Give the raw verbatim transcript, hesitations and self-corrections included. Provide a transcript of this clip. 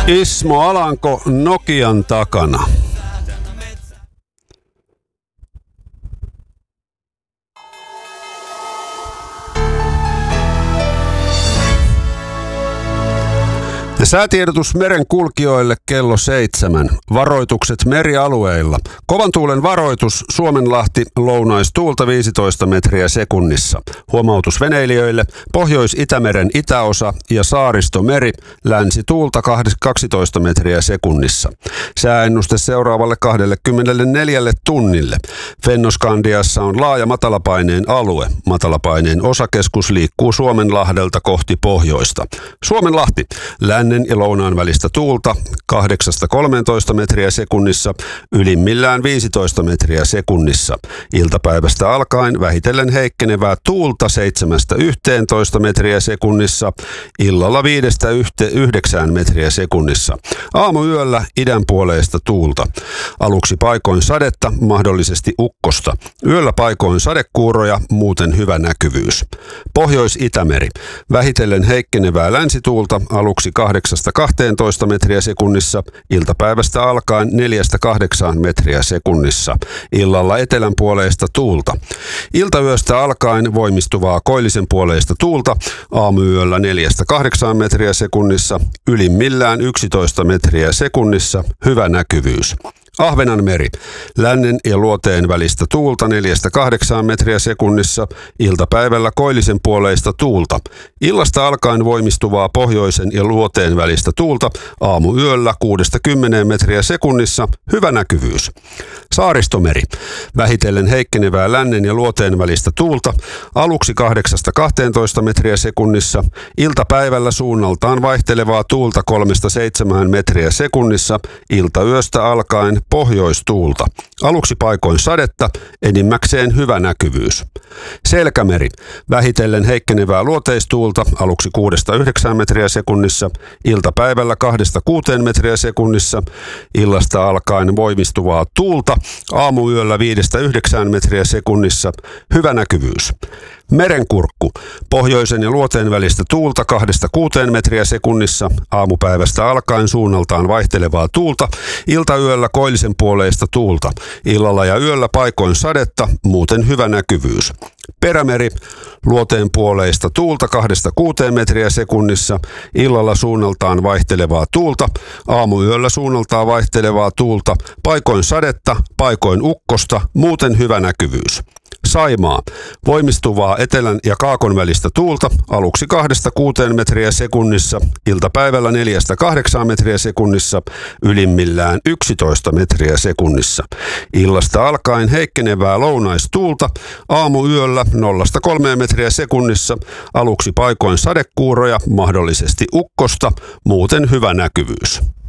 Ismo Alanko Nokian takana. Ja säätiedotus merenkulkijoille kello seitsemän. Varoitukset merialueilla. Kovan tuulen varoitus Suomenlahti, lounaistuulta viisitoista metriä sekunnissa. Huomautus veneilijöille Pohjois-Itämeren itäosa ja Saaristomeri, länsituulta kaksitoista metriä sekunnissa. Sääennuste seuraavalle kaksikymmentäneljä tunnille. Fennoskandiassa on laaja matalapaineen alue. Matalapaineen osakeskus liikkuu Suomenlahdelta kohti pohjoista. Suomenlahti, lännen ja lounaan välistä tuulta kahdeksasta kolmeentoista metriä sekunnissa, ylimmillään viisitoista metriä sekunnissa. Iltapäivästä alkaen vähitellen heikkenevää tuulta seitsemästä yhteentoista metriä sekunnissa, illalla viidestä yhdeksään metriä sekunnissa. Aamuyöllä idänpuoleista tuulta. Aluksi paikoin sadetta, mahdollisesti ukkosta. Yöllä paikoin sadekuuroja, muuten hyvä näkyvyys. Pohjois-Itämeri. Vähitellen heikkenevää länsituulta, aluksi kahdeksasta kahteentoista metriä sekunnissa, iltapäivästä alkaen neljästä kahdeksaan metriä sekunnissa. Illalla etelän puoleista tuulta. Iltayöstä alkaen voimistuvaa koillisen puoleista tuulta, aamuyöllä neljästä kahdeksaan metriä sekunnissa, ylimmillään yksitoista metriä sekunnissa, hyvä näkyvyys. Ahvenanmeri. Lännen ja luoteen välistä tuulta neljästä kahdeksaan metriä sekunnissa, iltapäivällä koillisen puoleista tuulta. Illasta alkaen voimistuvaa pohjoisen ja luoteen välistä tuulta, aamuyöllä kuudesta kymmeneen metriä sekunnissa, hyvä näkyvyys. Saaristomeri. Vähitellen heikkenevää lännen ja luoteen välistä tuulta, aluksi kahdeksasta kahteentoista metriä sekunnissa, iltapäivällä suunnaltaan vaihtelevaa tuulta kolmesta seitsemään metriä sekunnissa, iltayöstä alkaen pohjoistuulta. Aluksi paikoin sadetta, enimmäkseen hyvä näkyvyys. Selkämeri. Vähitellen heikkenevää luoteistuulta, aluksi kuudesta yhdeksään metriä sekunnissa, iltapäivällä kahdesta kuuteen metriä sekunnissa, illasta alkaen voimistuvaa tuulta, aamuyöllä viidestä yhdeksään metriä sekunnissa, hyvä näkyvyys. Merenkurkku. Pohjoisen ja luoteen välistä tuulta kahdesta kuuteen metriä sekunnissa, aamupäivästä alkaen suunnaltaan vaihtelevaa tuulta, iltayöllä koillisen puoleista tuulta, illalla ja yöllä paikoin sadetta, muuten hyvä näkyvyys. Perämeri. Luoteen puoleista tuulta kahdesta kuuteen metriä sekunnissa, illalla suunnaltaan vaihtelevaa tuulta, aamuyöllä suunnaltaan vaihtelevaa tuulta, paikoin sadetta, paikoin ukkosta, muuten hyvä näkyvyys. Saimaa. Voimistuvaa etelän ja kaakon välistä tuulta, aluksi kahdesta kuuteen metriä sekunnissa, iltapäivällä neljästä kahdeksaan metriä sekunnissa, ylimmillään yksitoista metriä sekunnissa. Illasta alkaen heikkenevää lounaistuulta, aamuyöllä nollasta kolmeen metriä sekunnissa, aluksi paikoin sadekuuroja, mahdollisesti ukkosta, muuten hyvä näkyvyys.